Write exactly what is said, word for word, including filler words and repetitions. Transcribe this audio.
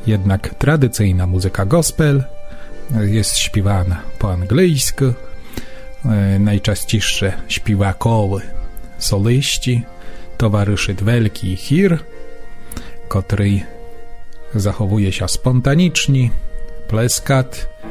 Jednak tradycyjna muzyka gospel jest śpiewana po angielsku. Najczęściejsze śpiewakoły, soliści, towarzyszy wielki chór, który zachowuje się spontanicznie, pleskat,